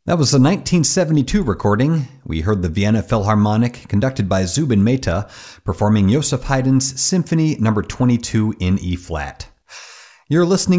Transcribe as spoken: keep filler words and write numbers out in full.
That was a nineteen seventy-two recording. We heard the Vienna Philharmonic, conducted by Zubin Mehta, performing Joseph Haydn's Symphony number twenty-two in E-flat. You're listening